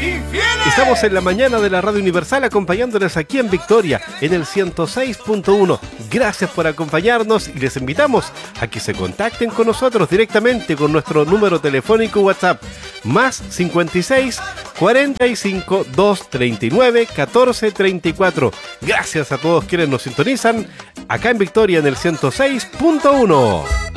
Estamos en la mañana de la Radio Universal acompañándoles aquí en Victoria, en el 106.1. Gracias por acompañarnos y les invitamos a que se contacten con nosotros directamente con nuestro número telefónico WhatsApp, más 56 45 239 14 34. Gracias a todos quienes nos sintonizan acá en Victoria en el 106.1.